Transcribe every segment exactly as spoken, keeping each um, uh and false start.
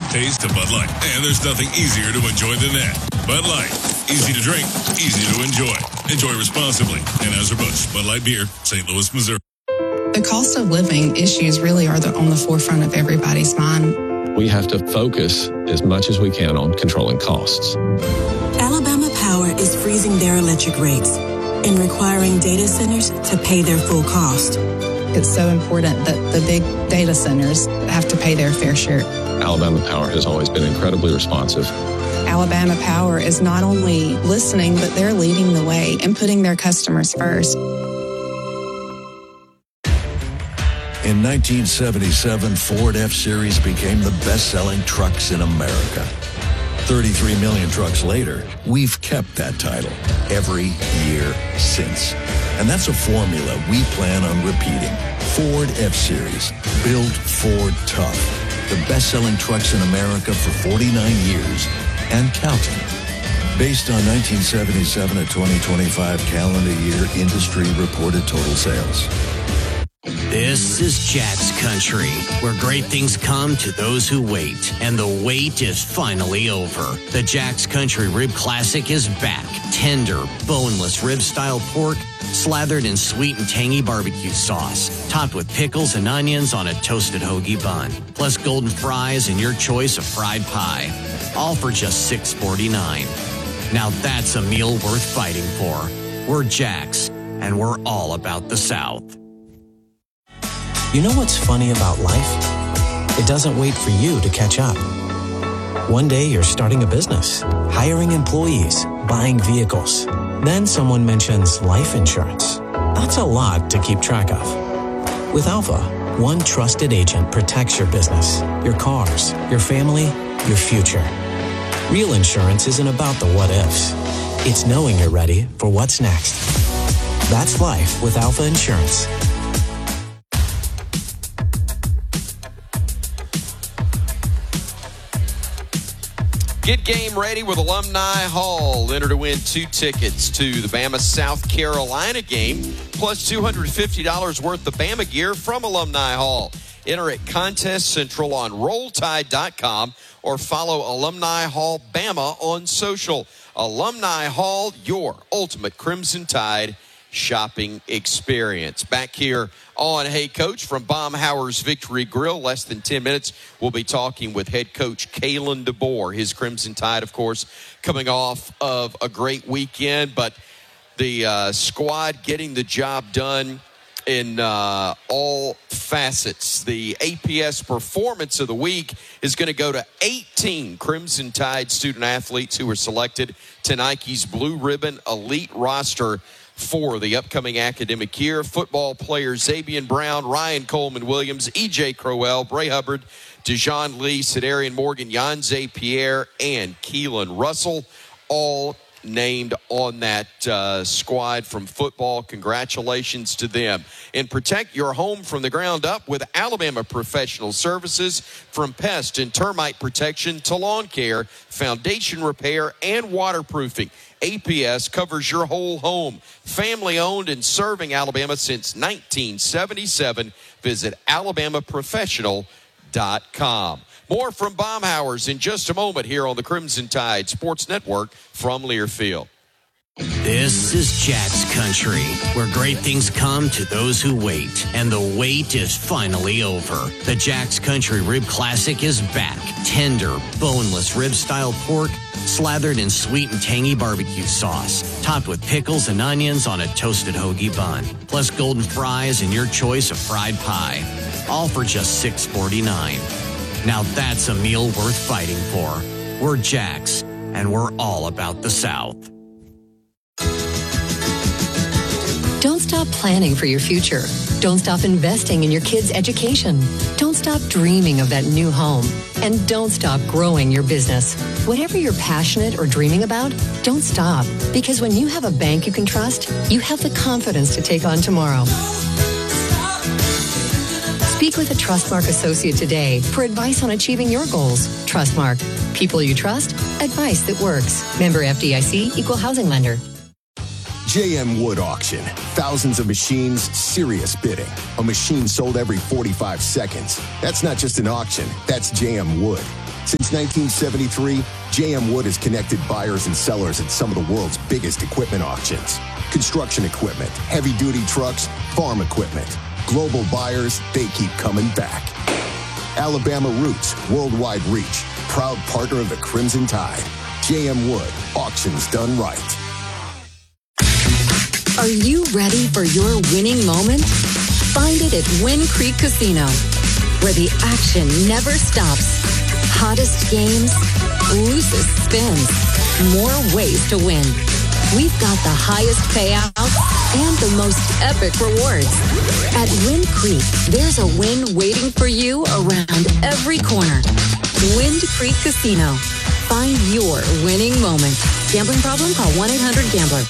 taste of Bud Light. And there's nothing easier to enjoy than that. Bud Light. Easy to drink, easy to enjoy. Enjoy responsibly. Anheuser-Busch, Bud Light Beer, Saint Louis, Missouri. The cost of living issues really are the, on the forefront of everybody's mind. We have to focus as much as we can on controlling costs. Alabama Power is freezing their electric rates and requiring data centers to pay their full cost. It's so important that the big data centers have to pay their fair share. Alabama Power has always been incredibly responsive. Alabama Power is not only listening, but they're leading the way and putting their customers first. In nineteen seventy-seven, Ford F-Series became the best-selling trucks in America. thirty-three million trucks later, we've kept that title every year since. And that's a formula we plan on repeating. Ford F-Series, built Ford tough. The best-selling trucks in America for forty-nine years and counting. Based on nineteen seventy-seven to twenty twenty-five calendar year industry reported total sales. This is Jack's Country, where great things come to those who wait, and the wait is finally over. The Jack's Country Rib Classic is back. Tender, boneless rib-style pork, slathered in sweet and tangy barbecue sauce, topped with pickles and onions on a toasted hoagie bun, plus golden fries and your choice of fried pie, all for just six forty-nine. Now that's a meal worth fighting for. We're Jack's, and we're all about the South. You know what's funny about life? It doesn't wait for you to catch up. One day you're starting a business, hiring employees, buying vehicles. Then someone mentions life insurance. That's a lot to keep track of. With Alpha, one trusted agent protects your business, your cars, your family, your future. Real insurance isn't about the what-ifs. It's knowing you're ready for what's next. That's life with Alpha Insurance. Get game ready with Alumni Hall. Enter to win two tickets to the Bama South Carolina game, plus two hundred fifty dollars worth of Bama gear from Alumni Hall. Enter at Contest Central on roll tide dot com or follow Alumni Hall Bama on social. Alumni Hall, your ultimate Crimson Tide shopping experience. Back here on Hey Coach from Baumhauer's Victory Grill, less than ten minutes, we'll be talking with head coach Kalen DeBoer. His Crimson Tide, of course, coming off of a great weekend, but the uh, squad getting the job done in uh, all facets. The A P S Performance of the Week is going to go to eighteen Crimson Tide student athletes who were selected to Nike's Blue Ribbon Elite roster for the upcoming academic year. Football players Xavier Brown, Ryan Coleman-Williams, E J Crowell, Bray Hubbard, Dejon Lee, Cedarian Morgan, Yanze Pierre, and Keelan Russell, all named on that uh, squad from football. Congratulations to them. And protect your home from the ground up with Alabama Professional Services. From pest and termite protection to lawn care, foundation repair, and waterproofing, A P S covers your whole home. Family owned and serving Alabama since nineteen seventy-seven. Visit alabama professional dot com. More from Baumhauer's in just a moment here on the Crimson Tide Sports Network from Learfield. This is Jack's Country, where great things come to those who wait, and the wait is finally over. The Jack's Country Rib Classic is back. Tender, boneless rib-style pork, slathered in sweet and tangy barbecue sauce, topped with pickles and onions on a toasted hoagie bun, plus golden fries and your choice of fried pie, all for just six forty-nine. Now that's a meal worth fighting for. We're Jack's, and we're all about the South. Don't stop planning for your future. Don't stop investing in your kids' education. Don't stop dreaming of that new home. And don't stop growing your business. Whatever you're passionate or dreaming about, don't stop. Because when you have a bank you can trust, you have the confidence to take on tomorrow. Speak with a Trustmark associate today for advice on achieving your goals. Trustmark. People you trust. Advice that works. Member F D I C. Equal housing lender. J M Wood Auction. Thousands of machines, serious bidding. A machine sold every forty-five seconds. That's not just an auction. That's J M Wood. Since nineteen seventy-three, J M Wood has connected buyers and sellers at some of the world's biggest equipment auctions. Construction equipment, heavy-duty trucks, farm equipment. Global buyers, they keep coming back. Alabama roots, worldwide reach. Proud partner of the Crimson Tide. J M Wood, auctions done right. Are you ready for your winning moment? Find it at Wind Creek Casino, where the action never stops. Hottest games, loosest spins, more ways to win. We've got the highest payouts and the most epic rewards. At Wind Creek, there's a win waiting for you around every corner. Wind Creek Casino. Find your winning moment. Gambling problem? Call one eight hundred gambler.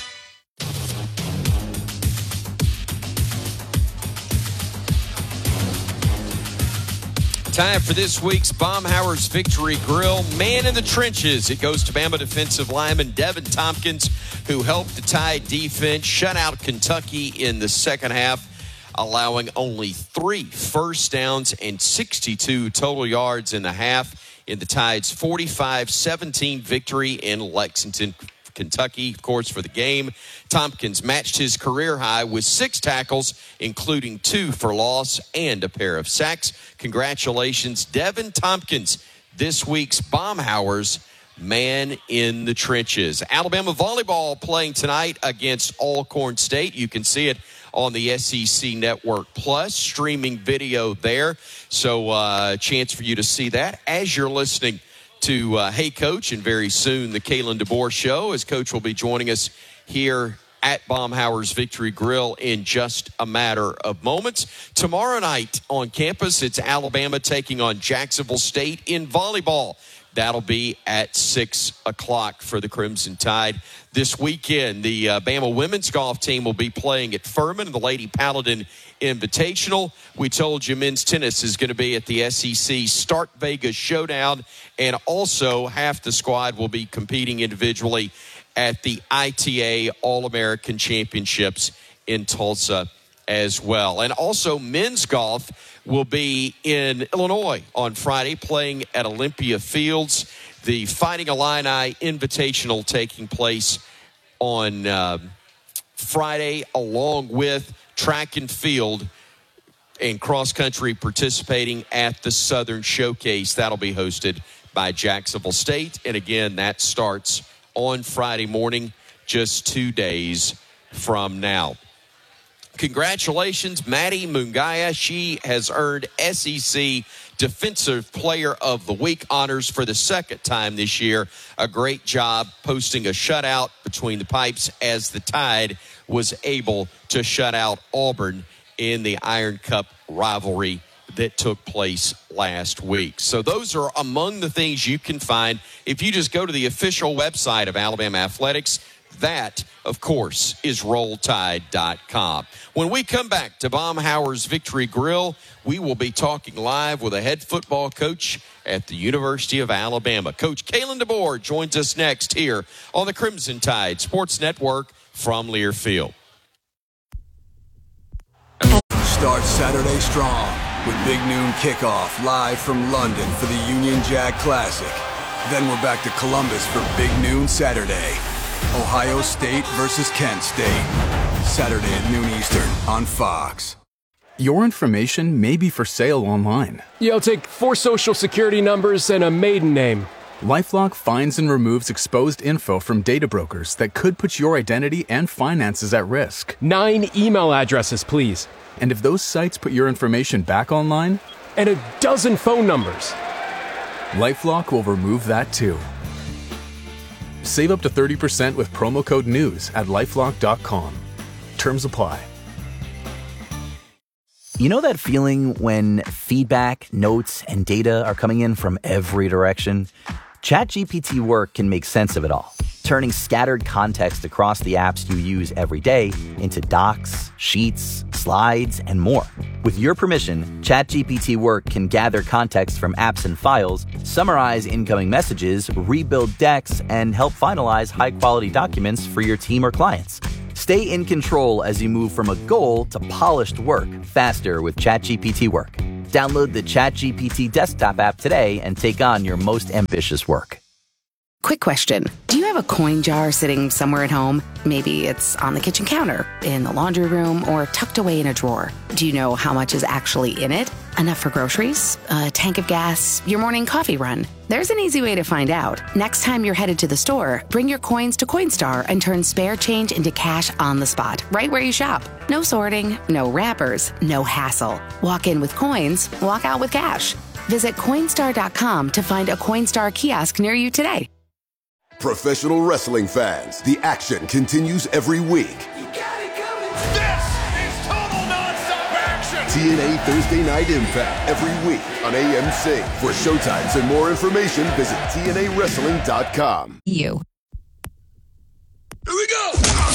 Time for this week's Baumhower's Victory Grill. Man in the trenches. It goes to Bama defensive lineman Devin Tompkins, who helped the Tide defense shut out Kentucky in the second half, allowing only three first downs and sixty-two total yards in the half in the Tide's forty-five seventeen victory in Lexington, Kentucky. Of course, for the game, Tompkins matched his career high with six tackles, including two for loss and a pair of sacks. Congratulations, Devin Tompkins, this week's Baumhower's Man in the Trenches. Alabama volleyball playing tonight against Alcorn State. You can see it on the S E C Network Plus, streaming video there. So a uh, chance for you to see that as you're listening to uh, Hey Coach, and very soon the Kalen DeBoer Show, as Coach will be joining us here at Baumhower's Victory Grill in just a matter of moments. Tomorrow night on campus, it's Alabama taking on Jacksonville State in volleyball. That'll be at six o'clock for the Crimson Tide. This weekend, the uh, Bama women's golf team will be playing at Furman in the Lady Paladin Invitational. We told you men's tennis is going to be at the S E C Start Vegas Showdown, and also half the squad will be competing individually at the I T A All-American Championships in Tulsa as well. And also men's golf will be in Illinois on Friday, playing at Olympia Fields. The Fighting Illini Invitational taking place on uh, Friday, along with track and field and cross country participating at the Southern Showcase. That'll be hosted by Jacksonville State. And again, that starts on Friday morning, just two days from now. Congratulations, Maddie Mungaya. She has earned S E C Defensive Player of the Week honors for the second time this year. A great job posting a shutout between the pipes as the Tide was able to shut out Auburn in the Iron Cup rivalry that took place last week. So those are among the things you can find if you just go to the official website of Alabama Athletics. That, of course, is roll tide dot com. When we come back to Baumhower's Victory Grill, we will be talking live with a head football coach at the University of Alabama. Coach Kalen DeBoer joins us next here on the Crimson Tide Sports Network from Learfield. Start Saturday strong with Big Noon Kickoff live from London for the Union Jack Classic. Then we're back to Columbus for Big Noon Saturday. Ohio State versus Kent State. Saturday at noon Eastern on Fox. Your information may be for sale online. Yeah, I'll take four social security numbers and a maiden name. LifeLock finds and removes exposed info from data brokers that could put your identity and finances at risk. Nine email addresses, please. And if those sites put your information back online? And a dozen phone numbers. LifeLock will remove that too. Save up to thirty percent with promo code NEWS at lifelock dot com. Terms apply. You know that feeling when feedback, notes, and data are coming in from every direction? ChatGPT Work can make sense of it all, turning scattered context across the apps you use every day into docs, sheets, slides, and more. With your permission, ChatGPT Work can gather context from apps and files, summarize incoming messages, rebuild decks, and help finalize high-quality documents for your team or clients. Stay in control as you move from a goal to polished work faster with ChatGPT Work. Download the ChatGPT desktop app today and take on your most ambitious work. Quick question. Do you have a coin jar sitting somewhere at home? Maybe it's on the kitchen counter, in the laundry room, or tucked away in a drawer. Do you know how much is actually in it? Enough for groceries, a tank of gas, your morning coffee run? There's an easy way to find out. Next time you're headed to the store, bring your coins to Coinstar and turn spare change into cash on the spot, right where you shop. No sorting, no wrappers, no hassle. Walk in with coins, walk out with cash. Visit Coinstar dot com to find a Coinstar kiosk near you today. Professional wrestling fans, the action continues every week. This is total nonstop action! T N A Thursday Night Impact every week on A M C. For showtimes and more information, visit T N A wrestling dot com. You. Here we go!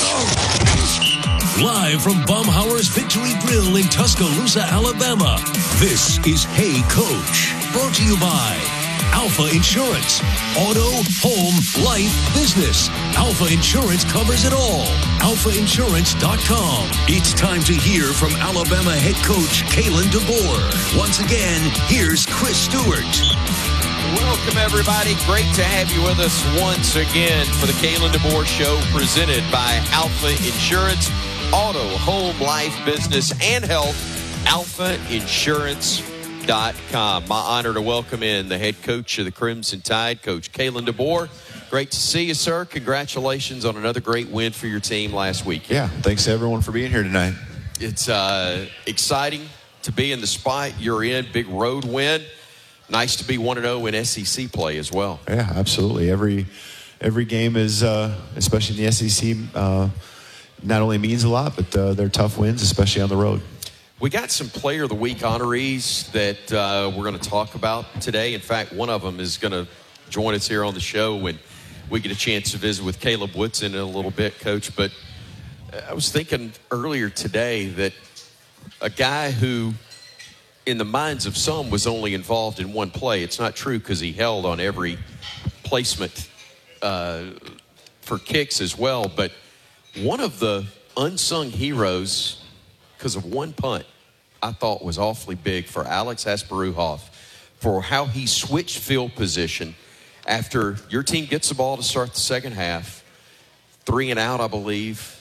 Live from Baumhauer's Victory Grill in Tuscaloosa, Alabama, this is Hey Coach, brought to you by Alpha Insurance. Auto, home, life, business. Alpha Insurance covers it all. alpha insurance dot com. It's time to hear from Alabama head coach Kalen DeBoer. Once again, here's Chris Stewart. Welcome, everybody. Great to have you with us once again for the Kalen DeBoer Show, presented by Alpha Insurance. Auto, home, life, business, and health. alpha insurance dot com. My honor to welcome in the head coach of the Crimson Tide, Coach Kalen DeBoer. Great to see you, sir. Congratulations on another great win for your team last week. Yeah, thanks to everyone for being here tonight. It's uh, exciting to be in the spot you're in. Big road win. Nice to be one and oh in S E C play as well. Yeah, absolutely. Every every game is, uh, especially in the S E C, uh, not only means a lot, but uh, they're tough wins, especially on the road. We got some Player of the Week honorees that uh, we're going to talk about today. In fact, one of them is going to join us here on the show when we get a chance to visit with Caleb Woodson in a little bit, Coach. But I was thinking earlier today that a guy who, in the minds of some, was only involved in one play. It's not true because he held on every placement uh, for kicks as well. But one of the unsung heroes, because of one punt, I thought was awfully big for Alex Asparuhoff, for how he switched field position after your team gets the ball to start the second half, three and out, I believe,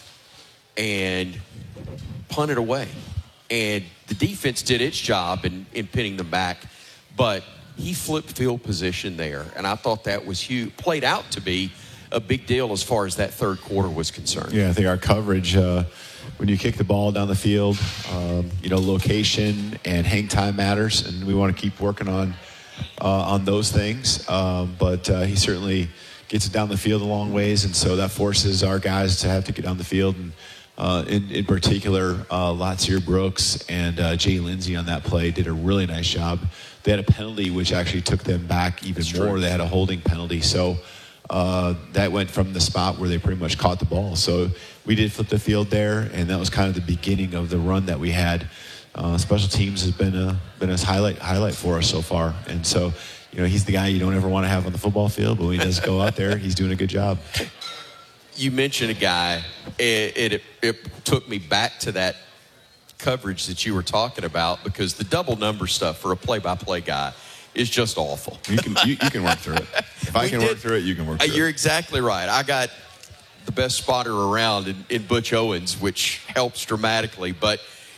and punted away. And the defense did its job in, in pinning them back, but he flipped field position there, and I thought that was huge. Played out to be a big deal as far as that third quarter was concerned. Yeah, I think our coverage, uh, when you kick the ball down the field, um, you know, location and hang time matters, and we want to keep working on uh, on those things. Um, but uh, he certainly gets it down the field a long ways, and so that forces our guys to have to get down the field. And uh, in, in particular, uh, Latsier Brooks and uh, Jay Lindsey on that play did a really nice job. They had a penalty which actually took them back even That's more. true. They had a holding penalty, so uh, that went from the spot where they pretty much caught the ball. So we did flip the field there, and that was kind of the beginning of the run that we had. Uh, special teams has been a been a highlight highlight for us so far, and so you know he's the guy you don't ever want to have on the football field, but when he does go out there, he's doing a good job. You mentioned a guy, it, it, it took me back to that coverage that you were talking about, because the double number stuff for a play-by-play guy is just awful. You can you, you can work through it. If I We can did- work through it, you can work through You're it. exactly right. I got the best spotter around in, in Butch Owens, which helps dramatically. But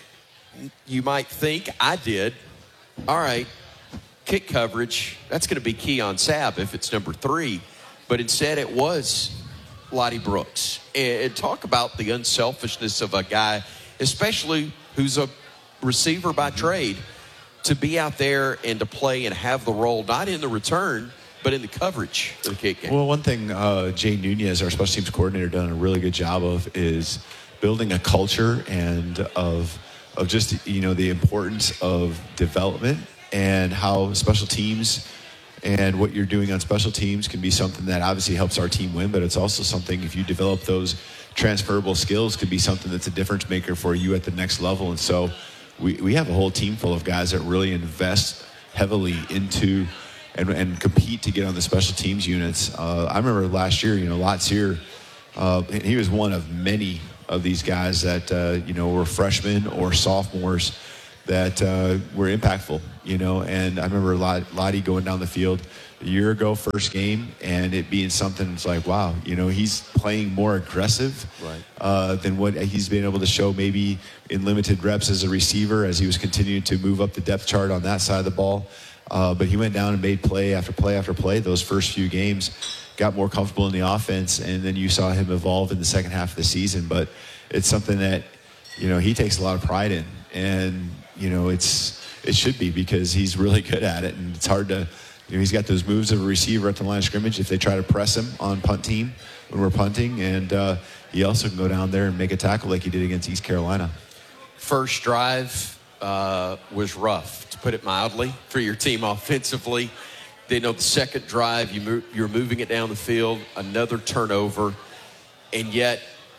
you might think I did. All right, kick coverage, that's going to be Keon Sabb if it's number three. But instead it was Lottie Brooks. And, and talk about the unselfishness of a guy, especially who's a receiver by trade, to be out there and to play and have the role, not in the return, but in the coverage of the kick game. Well, one thing uh, Jay Nunez, our special teams coordinator, done a really good job of is building a culture and of of just, you know, the importance of development and how special teams and what you're doing on special teams can be something that obviously helps our team win, but it's also something, if you develop those transferable skills, could be something that's a difference maker for you at the next level. And so we, we have a whole team full of guys that really invest heavily into and, and compete to get on the special teams units. Uh, I remember last year, you know, Latsier, uh, he was one of many of these guys that, uh, you know, were freshmen or sophomores that uh, were impactful, you know. And I remember Lottie going down the field a year ago, first game, and it being something that's like, wow, you know, he's playing more aggressive right. uh, than what he's been able to show maybe in limited reps as a receiver as he was continuing to move up the depth chart on that side of the ball. Uh, but he went down and made play after play after play those first few games, got more comfortable in the offense, and then you saw him evolve in the second half of the season. But it's something that, you know, he takes a lot of pride in. And, you know, it's it should be, because he's really good at it. And it's hard to, you know, he's got those moves of a receiver at the line of scrimmage if they try to press him on punt team when we're punting. And uh, he also can go down there and make a tackle like he did against East Carolina. First drive uh, was rough, to put it mildly, for your team offensively. They know the second drive, you move, you're moving it down the field, another turnover, and yet,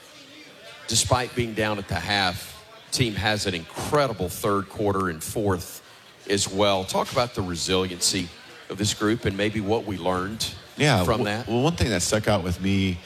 despite being down at the half, team has an incredible third quarter and fourth as well. Talk about the resiliency of this group and maybe what we learned yeah, from well, that. Well, one thing that stuck out with me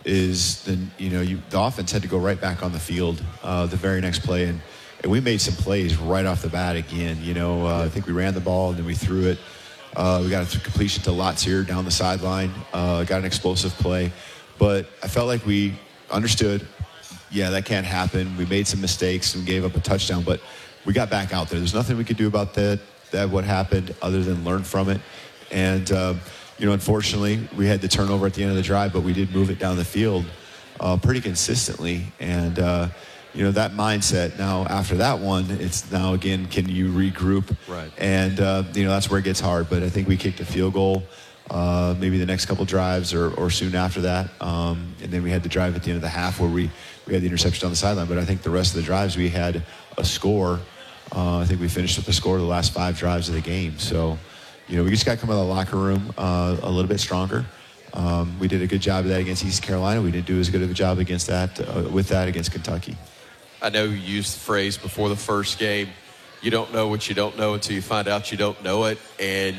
is the, you know, you, the offense had to go right back on the field uh, the very next play, and, and we made some plays right off the bat again. You know, uh, I think we ran the ball and then we threw it. Uh, we got a completion to Latsier down the sideline, uh, got an explosive play. But I felt like we understood, yeah, that can't happen. We made some mistakes and gave up a touchdown, but we got back out there. There's nothing we could do about that, that what happened other than learn from it. And, uh, you know, unfortunately, we had the turnover at the end of the drive, but we did move it down the field uh, pretty consistently. And, uh, you know, that mindset now after that one, it's now again, can you regroup? Right. And, uh, you know, that's where it gets hard. But I think we kicked a field goal uh, maybe the next couple drives or, or soon after that. Um, and then we had the drive at the end of the half where we, we had the interception on the sideline. But I think the rest of the drives we had a score. Uh, I think we finished with the score of the last five drives of the game. So, you know, we just got to come out of the locker room uh, a little bit stronger. Um, we did a good job of that against East Carolina. We didn't do as good of a job against that uh, with that against Kentucky. I know you used the phrase before the first game, you don't know what you don't know until you find out you don't know it. And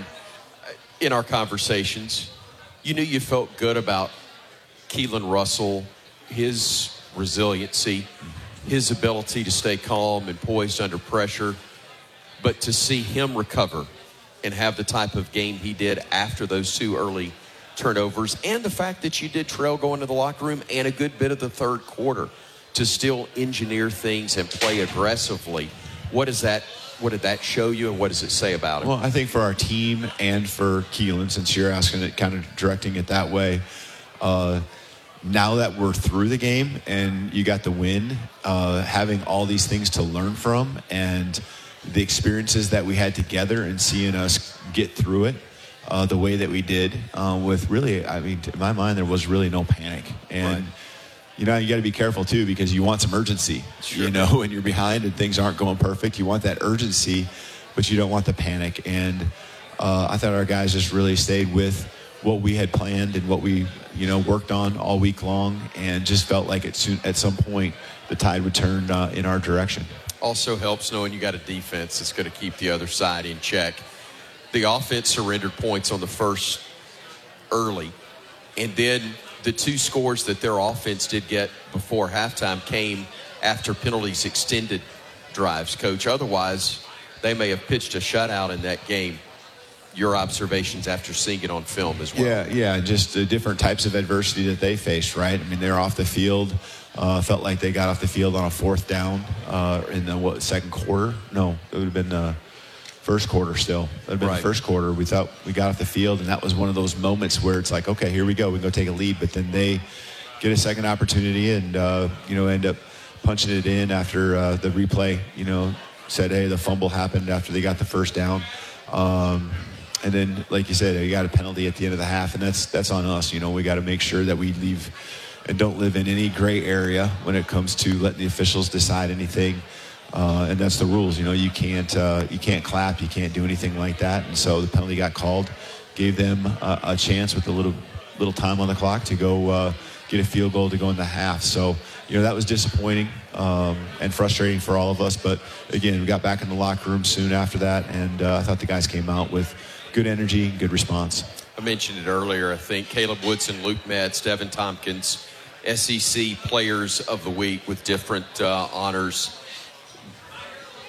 in our conversations, you knew you felt good about Keelan Russell, his resiliency, his ability to stay calm and poised under pressure. But to see him recover and have the type of game he did after those two early turnovers, and the fact that you did trail going to the locker room and a good bit of the third quarter to still engineer things and play aggressively. What is that? What did that show you, and what does it say about him? Well, I think for our team and for Keelan, since you're asking it, kind of directing it that way, uh, now that we're through the game and you got the win, uh, having all these things to learn from and the experiences that we had together and seeing us get through it uh, the way that we did uh, with really, I mean, in my mind, there was really no panic. And right. You know, you got to be careful, too, because you want some urgency, sure. You know, when you're behind and things aren't going perfect. You want that urgency, but you don't want the panic. And uh, I thought our guys just really stayed with what we had planned and what we, you know, worked on all week long, and just felt like it soon, at some point the tide would turn uh, in our direction. Also helps knowing you got a defense that's going to keep the other side in check. The offense surrendered points on the first early, and then the two scores that their offense did get before halftime came after penalties extended drives, Coach. Otherwise, they may have pitched a shutout in that game. Your observations after seeing it on film as well. Yeah, yeah, just the different types of adversity that they faced, right? I mean, they're off the field. Uh, felt like they got off the field on a fourth down uh, in the what, second quarter. No, it would have been the first quarter still. It would have been right. The first quarter. We thought we got off the field, and that was one of those moments where it's like, okay, here we go. We can go take a lead. But then they get a second opportunity and, uh, you know, end up punching it in after uh, the replay, you know, said, hey, the fumble happened after they got the first down. Um, and then, like you said, you got a penalty at the end of the half, and that's that's on us. You know, we got to make sure that we leave and don't live in any gray area when it comes to letting the officials decide anything. Uh, and that's the rules. You know, you can't uh, you can't clap, you can't do anything like that. And so the penalty got called, gave them a, a chance with a little little time on the clock to go uh, get a field goal to go in the half. So, you know, that was disappointing um, and frustrating for all of us. But again, we got back in the locker room soon after that, and uh, I thought the guys came out with good energy, good response. I mentioned it earlier. I think Caleb Woodson, Luke Metz, Devin Tompkins, S E C Players of the Week with different uh, honors.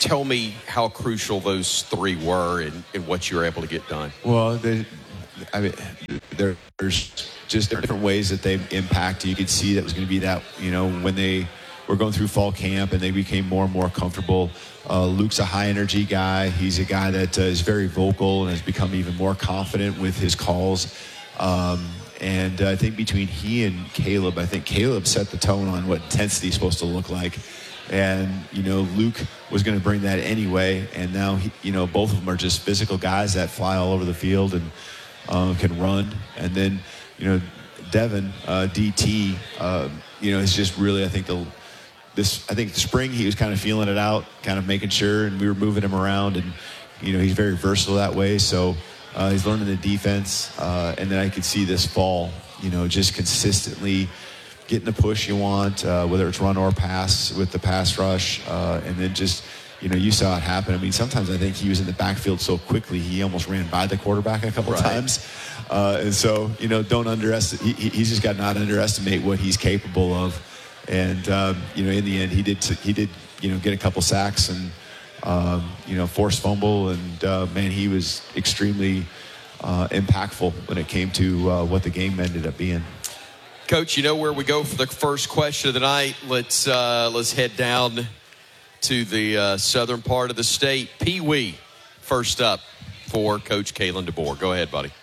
tell me how crucial those three were in, in what you were able to get done. Well, they, I mean, there's just different ways that they impact. You could see that was going to be that, you know, when they were going through fall camp and they became more and more comfortable. Uh, Luke's a high-energy guy. He's a guy that uh, is very vocal and has become even more confident with his calls. Um, and uh, I think between he and Caleb, I think Caleb set the tone on what intensity is supposed to look like. And, you know, Luke was going to bring that anyway. And now, he, you know, both of them are just physical guys that fly all over the field and uh, can run. And then, you know, Devin, uh, D T, uh, you know, is just really, I think, the this, I think the spring he was kind of feeling it out, kind of making sure, and we were moving him around. And, you know, he's very versatile that way. So uh, he's learning the defense. Uh, and then I could see this fall, you know, just consistently getting the push you want, uh, whether it's run or pass with the pass rush. Uh, and then just, you know, you saw it happen. I mean, sometimes I think he was in the backfield so quickly, he almost ran by the quarterback a couple right. times. Uh, and so, you know, don't underestimate, he, he's just got to not underestimate what he's capable of. And, um, you know, in the end, he did, he did, you know, get a couple sacks and, um, you know, forced fumble. And, uh, man, he was extremely uh, impactful when it came to uh, what the game ended up being. Coach, you know where we go for the first question of the night. Let's uh, let's head down to the uh, southern part of the state. Pee Wee, first up for Coach Kalen DeBoer. Go ahead, buddy.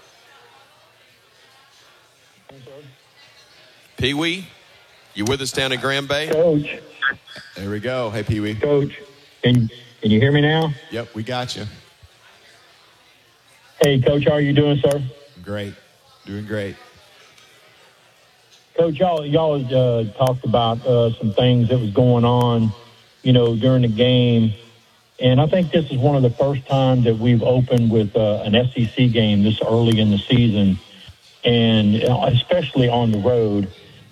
Pee Wee, you with us down in Grand Bay? Coach. There we go. Hey, Pee Wee. Coach, can, can you hear me now? Yep, we got you. Hey, Coach, how are you doing, sir? Great. Doing great. Coach, y'all, y'all uh, talked about uh, some things that was going on, you know, during the game. And I think this is one of the first times that we've opened with uh, an S E C game this early in the season, and especially on the road.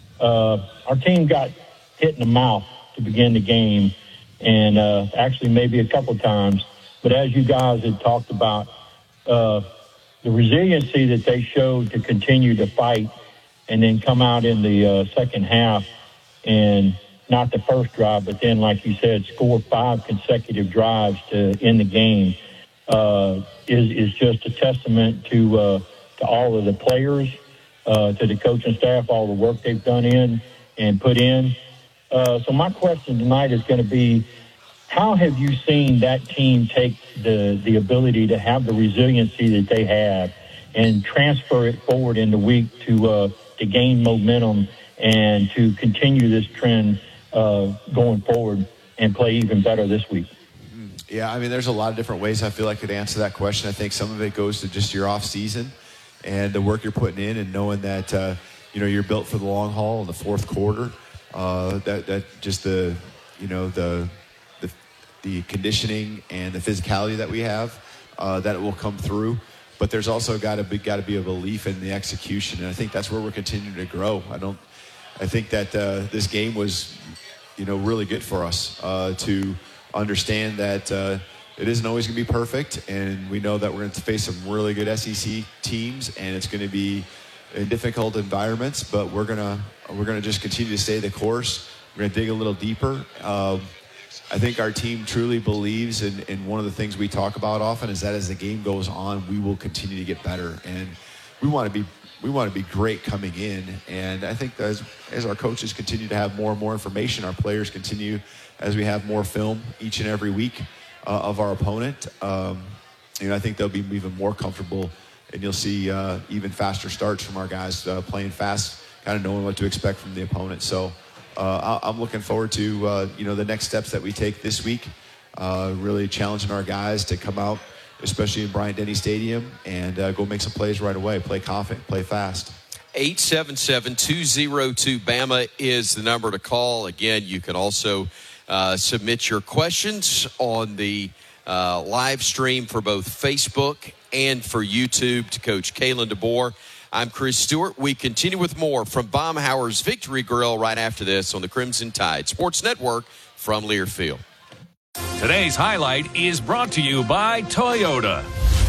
Uh, our team got hit in the mouth to begin the game, and uh, actually maybe a couple times. But as you guys had talked about, uh, the resiliency that they showed to continue to fight and then come out in the uh, second half and not the first drive, but then, like you said, score five consecutive drives to end the game uh, is is just a testament to uh, to all of the players, uh, to the coaching staff, all the work they've done in and put in. Uh, so my question tonight is going to be, how have you seen that team take the, the ability to have the resiliency that they have and transfer it forward in the week to uh, to gain momentum and to continue this trend uh, going forward and play even better this week? Yeah, I mean, there's a lot of different ways I feel I could answer that question. I think some of it goes to just your off season and the work you're putting in and knowing that, uh, you know, you're built for the long haul in the fourth quarter. Uh, that, that just the, you know, the, the, the conditioning and the physicality that we have, uh, that it will come through. But there's also got to be got to be a belief in the execution, and I think that's where we're continuing to grow. I don't, I think that uh, this game was, you know, really good for us uh, to understand that uh, it isn't always going to be perfect, and we know that we're going to face some really good S E C teams, and it's going to be in difficult environments. But we're gonna we're gonna just continue to stay the course. We're gonna dig a little deeper. Um, I think our team truly believes in, in one of the things we talk about often is that as the game goes on, we will continue to get better, and we want to be we want to be great coming in. And I think as as our coaches continue to have more and more information, our players continue as we have more film each and every week uh, of our opponent. Um, you know, I think they'll be even more comfortable, and you'll see uh, even faster starts from our guys uh, playing fast, kind of knowing what to expect from the opponent. So. Uh, I'm looking forward to, uh, you know, the next steps that we take this week, uh, really challenging our guys to come out, especially in Bryant-Denny Stadium, and uh, go make some plays right away, play confident, play fast. eight seven seven, two oh two, Bama is the number to call. Again, you can also uh, submit your questions on the uh, live stream for both Facebook and for YouTube to Coach Kalen DeBoer. I'm Chris Stewart. We continue with more from Baumhauer's Victory Grill right after this on the Crimson Tide Sports Network from Learfield. Today's highlight is brought to you by Toyota.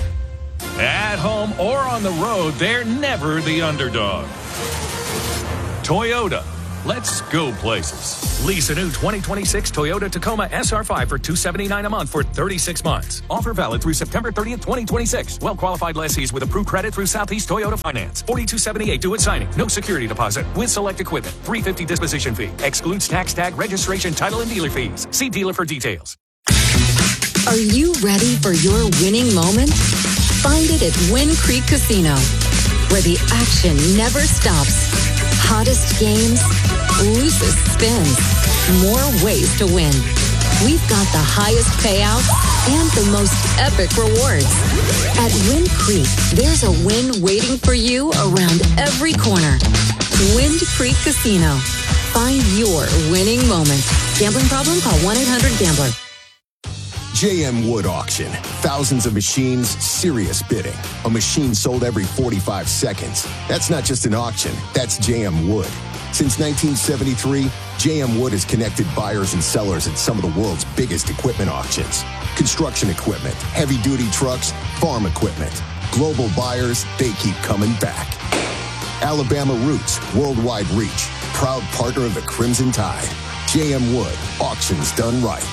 At home or on the road, they're never the underdog. Toyota, Let's go places. Lease a new twenty twenty-six Toyota Tacoma S R five for two hundred seventy-nine dollars a month for thirty-six months. Offer valid through September thirtieth, twenty twenty-six. Well-qualified lessees with approved credit through Southeast Toyota Finance. forty-two seventy-eight due at signing. No security deposit. With select equipment. three hundred fifty dollars disposition fee. Excludes tax, tag, registration, title, and dealer fees. See dealer for details. Are you ready for your winning moment? Find it at Wind Creek Casino, where the action never stops. Hottest games, loosest spins, more ways to win. We've got the highest payouts and the most epic rewards. At Wind Creek, there's a win waiting for you around every corner. Wind Creek Casino. Find your winning moment. Gambling problem? Call one eight hundred gambler. J M Wood Auction. Thousands of machines, serious bidding. A machine sold every forty-five seconds. That's not just an auction, that's J M Wood. Since nineteen seventy-three, J M Wood has connected buyers and sellers at some of the world's biggest equipment auctions. Construction equipment, heavy-duty trucks, farm equipment. Global buyers, they keep coming back. Alabama roots, worldwide reach. Proud partner of the Crimson Tide. J M Wood, auctions done right.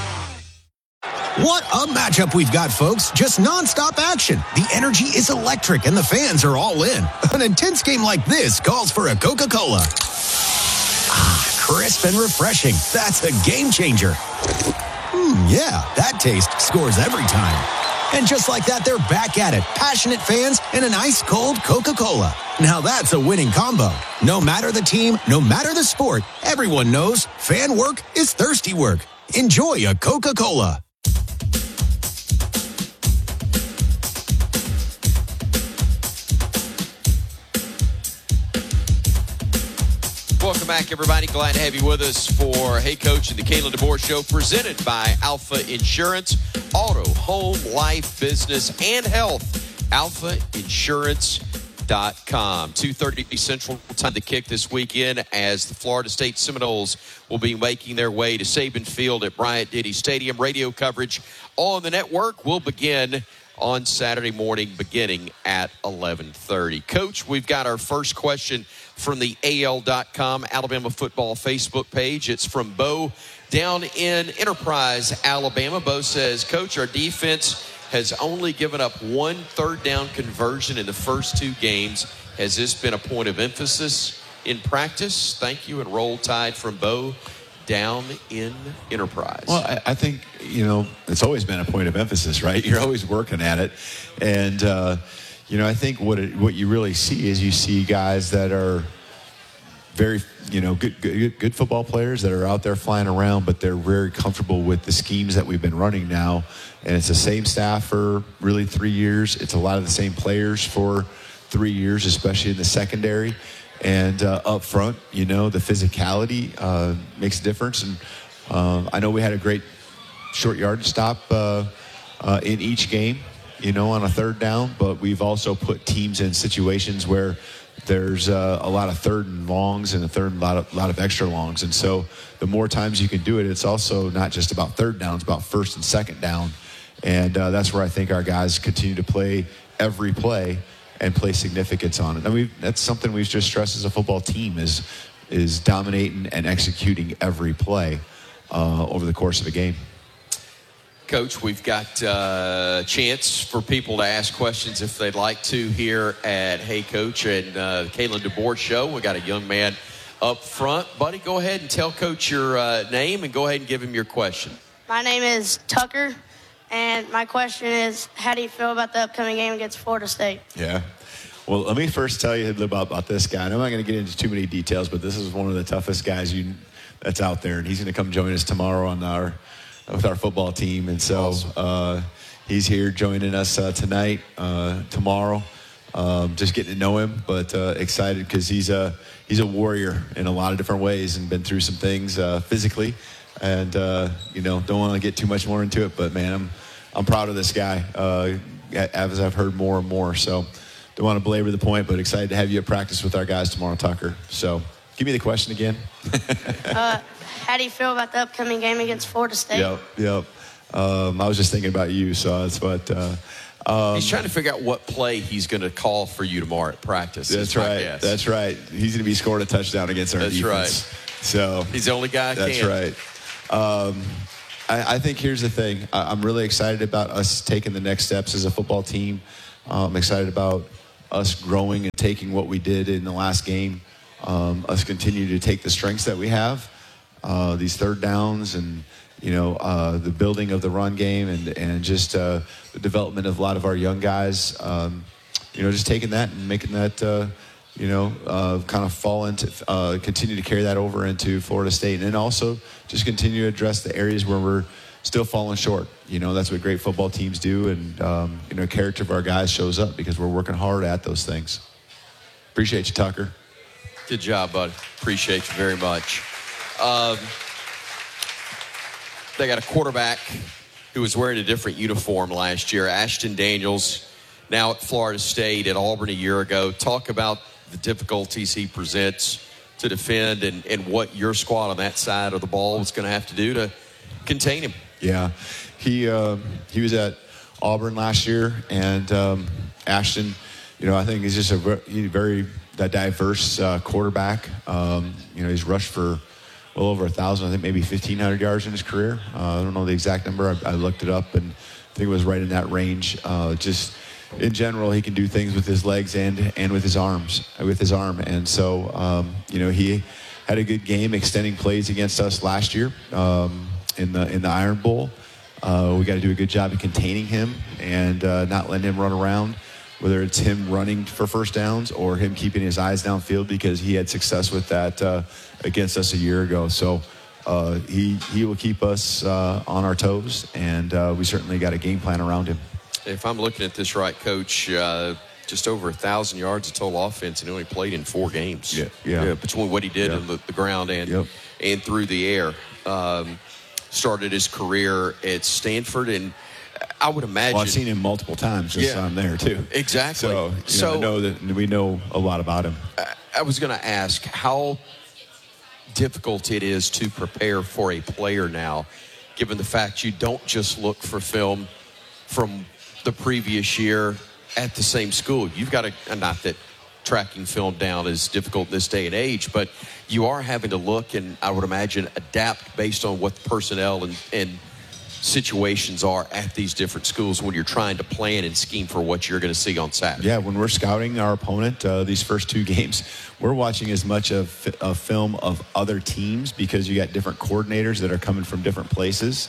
What a matchup we've got, folks. Just nonstop action. The energy is electric and the fans are all in. An intense game like this calls for a Coca-Cola. Ah, crisp and refreshing. That's a game changer. Hmm, yeah, that taste scores every time. And just like that, they're back at it. Passionate fans and an ice-cold Coca-Cola. Now that's a winning combo. No matter the team, no matter the sport, everyone knows fan work is thirsty work. Enjoy a Coca-Cola. Welcome back, everybody. Glad to have you with us for Hey Coach and the Kalen DeBoer Show, presented by Alpha Insurance, auto, home, life, business, and health. alpha insurance dot com. two thirty Central Time to kick this weekend as the Florida State Seminoles will be making their way to Saban Field at Bryant-Denny Stadium. Radio coverage on the network will begin on Saturday morning beginning at eleven thirty. Coach, we've got our first question from the A L dot com Alabama football Facebook page. It's from Bo down in Enterprise, Alabama. Bo says, Coach, our defense has only given up one third down conversion in the first two games. Has this been a point of emphasis in practice? Thank you, and Roll Tide from Bo down in Enterprise. Well, I, I think, you know, it's always been a point of emphasis, right? You're always working at it. And, uh, you know, I think what it, what you really see is you see guys that are very, you know, good, good good football players that are out there flying around, but they're very comfortable with the schemes that we've been running now. And it's the same staff for really three years. It's a lot of the same players for three years, especially in the secondary. And uh, up front, you know, the physicality uh, makes a difference. And uh, I know we had a great short yardage stop uh, uh, in each game, you know, on a third down. But we've also put teams in situations where there's uh, a lot of third and longs and a third and lot of, lot of extra longs. And so the more times you can do it, it's also not just about third down. It's about first and second down. And uh, that's where I think our guys continue to play every play and play significance on it. I mean, that's something we've just stressed as a football team is is dominating and executing every play uh, over the course of a game. Coach, we've got a uh, chance for people to ask questions if they'd like to here at Hey Coach and uh, Kalen DeBoer Show. We got a young man up front. Buddy, go ahead and tell Coach your uh, name and go ahead and give him your question. My name is Tucker. And my question is, how do you feel about the upcoming game against Florida State? Yeah. Well, let me first tell you a little about, about this guy. I'm not going to get into too many details, but this is one of the toughest guys you that's out there. And he's going to come join us tomorrow on our with our football team. And so awesome. uh, he's here joining us uh, tonight, uh, tomorrow. Um, just getting to know him, but uh, excited because he's a, he's a warrior in a lot of different ways and been through some things uh, physically. And, uh, you know, don't want to get too much more into it, but, man, I'm I'm proud of this guy, uh, as I've heard more and more. So don't want to belabor the point, but excited to have you at practice with our guys tomorrow, Tucker. So give me the question again. uh, how do you feel about the upcoming game against Florida State? Yep, yep. Um, I was just thinking about you, so that's what uh, Um, he's trying to figure out what play he's going to call for you tomorrow at practice. That's right. Guess. That's right. He's going to be scoring a touchdown against our that's defense. Right. So he's the only guy. That's can. right. Um, I, I think here's the thing. I, I'm really excited about us taking the next steps as a football team. Uh, I'm excited about us growing and taking what we did in the last game. Um, us continue to take the strengths that we have, uh, these third downs and. You know, uh, the building of the run game and, and just uh, the development of a lot of our young guys, um, you know, just taking that and making that, uh, you know, uh, kind of fall into, uh, continue to carry that over into Florida State. And then also just continue to address the areas where we're still falling short. You know, that's what great football teams do. And, um, you know, character of our guys shows up because we're working hard at those things. Appreciate you, Tucker. Good job, bud. Appreciate you very much. Um, They got a quarterback who was wearing a different uniform last year, Ashton Daniels, now at Florida State, at Auburn a year ago. Talk about the difficulties he presents to defend and, and what your squad on that side of the ball was going to have to do to contain him. Yeah, he uh, he was at Auburn last year, and um, Ashton, you know, I think he's just a very, very diverse uh, quarterback. Um, you know, he's rushed for well over a thousand, I think maybe fifteen hundred yards in his career. Uh, I don't know the exact number. I, I looked it up, and I think it was right in that range. Uh, just in general, he can do things with his legs and and with his arms, with his arm. And so, um, you know, he had a good game extending plays against us last year um, in the in the Iron Bowl. Uh, we got to do a good job of containing him and uh, not letting him run around, whether it's him running for first downs or him keeping his eyes downfield, because he had success with that uh, against us a year ago. So uh, he he will keep us uh, on our toes, and uh, we certainly got a game plan around him. If I'm looking at this right, Coach, uh, just over a thousand yards of total offense, and he only played in four games. Yeah, yeah. yeah between what he did yeah. on the, the ground and yep. and through the air. Um, started his career at Stanford, and I would imagine. Well, I've seen him multiple times just yeah, on there too. Exactly. So, you so know, I know that we know a lot about him. I, I was going to ask how difficult it is to prepare for a player now, given the fact you don't just look for film from the previous year at the same school. You've got to, not that tracking film down is difficult in this day and age, but you are having to look and I would imagine adapt based on what the personnel and, and situations are at these different schools when you're trying to plan and scheme for what you're going to see on Saturday. Yeah, when we're scouting our opponent, uh, these first two games, we're watching as much of a film of other teams because you got different coordinators that are coming from different places.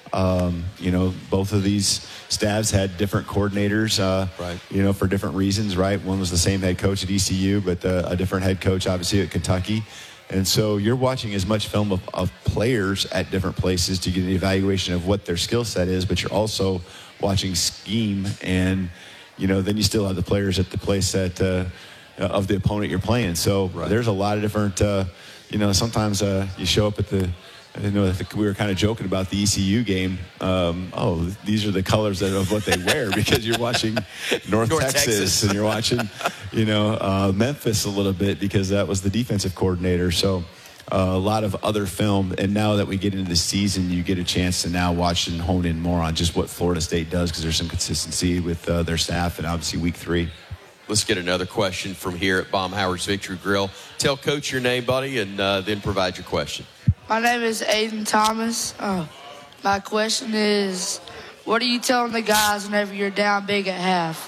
Um, you know, both of these staffs had different coordinators, uh, right. you know, for different reasons, right? One was the same head coach at E C U, but uh, a different head coach, obviously, at Kentucky. And so you're watching as much film of, of players at different places to get an evaluation of what their skill set is, but you're also watching scheme, and, you know, then you still have the players at the place that uh, of the opponent you're playing. So right. there's a lot of different, uh, you know, sometimes uh, you show up at the, I know I think we were kind of joking about the E C U game. Um, oh, these are the colors that, of what they wear because you're watching North, North Texas, Texas. and you're watching, you know, uh, Memphis a little bit because that was the defensive coordinator. So uh, a lot of other film. And now that we get into the season, you get a chance to now watch and hone in more on just what Florida State does because there's some consistency with uh, their staff and obviously week three. Let's get another question from here at Baumhower's Victory Grill. Tell Coach your name, buddy, and uh, then provide your question. My name is Aiden Thomas. Uh, my question is, what are you telling the guys whenever you're down big at half?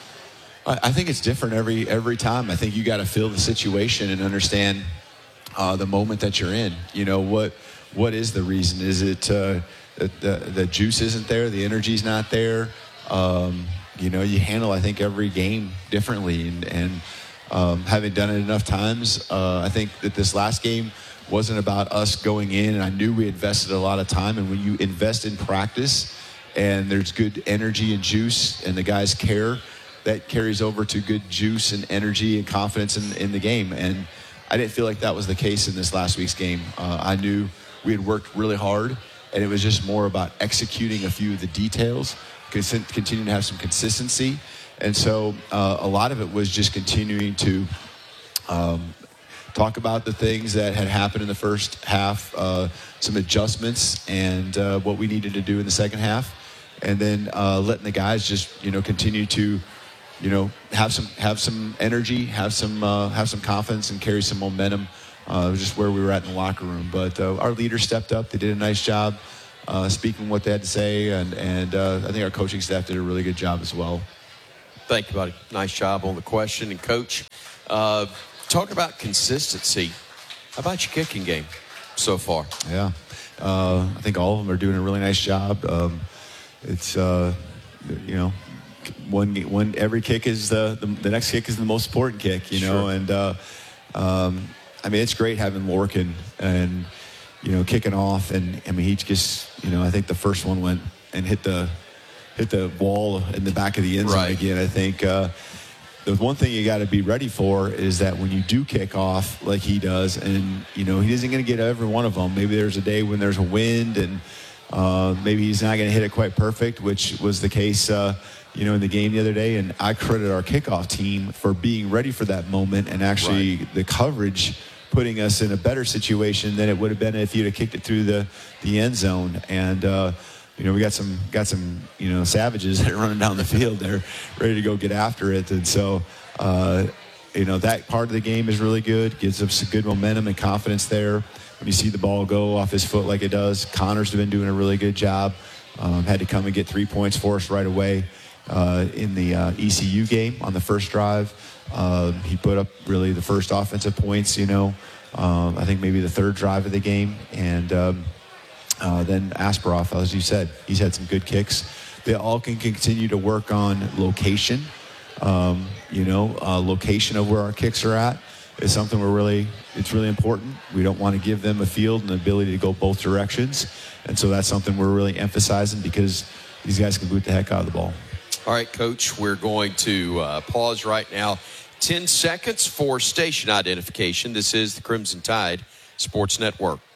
I, I think it's different every every time. I think you got to feel the situation and understand uh, the moment that you're in. You know, what what is the reason? Is it uh, that the, the juice isn't there? The energy's not there? Um, you know, you handle, I think, every game differently. And, and um, having done it enough times, uh, I think that this last game wasn't about us going in, and I knew we invested a lot of time. And when you invest in practice and there's good energy and juice and the guys care, that carries over to good juice and energy and confidence in, in the game. And I didn't feel like that was the case in this last week's game. Uh, I knew we had worked really hard, and it was just more about executing a few of the details, continuing to have some consistency. And so uh, a lot of it was just continuing to um, talk about the things that had happened in the first half, uh, some adjustments, and uh, what we needed to do in the second half. and then uh, letting the guys just, you know, continue to, you know, have some have some energy, have some uh, have some confidence, and carry some momentum. Uh, it was just where we were at in the locker room. But uh, our leaders stepped up. They did a nice job uh, speaking what they had to say, and and uh, I think our coaching staff did a really good job as well. Thank you, buddy. Nice job on the question. And, Coach, uh, talk about consistency. How about your kicking game so far? Yeah. Uh, I think all of them are doing a really nice job. Um, it's, uh, you know, one, one, every kick is the, the, the next kick is the most important kick, you know, Sure. and, uh, um, I mean, it's great having Lorcan and, you know, kicking off. And, I mean, he just, you know, I think the first one went and hit the, hit the wall in the back of the end zone Right. again. I think, uh, the one thing you got to be ready for is that when you do kick off like he does, and, you know, he isn't going to get every one of them. Maybe there's a day when there's a wind and uh, maybe he's not going to hit it quite perfect, which was the case, uh, you know, in the game the other day. And I credit our kickoff team for being ready for that moment, and actually Right. the coverage putting us in a better situation than it would have been if you'd have kicked it through the, the end zone. And, uh, you know, we got some, got some, you know, savages that are running down the field. They're ready to go get after it. And so, uh, you know, that part of the game is really good. Gives us good momentum and confidence there. When you see the ball go off his foot like it does, Connor's been doing a really good job. Um, had to come and get three points for us right away uh, in the uh, E C U game on the first drive. Uh, he put up really the first offensive points, you know, um, I think maybe the third drive of the game. And, um, Uh, then Asperoff, as you said, he's had some good kicks. They all can continue to work on location. Um, you know, uh, location of where our kicks are at is something we're really, it's really important. We don't want to give them a field and the ability to go both directions. And so that's something we're really emphasizing, because these guys can boot the heck out of the ball. All right, Coach, we're going to uh, pause right now. ten seconds for station identification. This is the Crimson Tide Sports Network.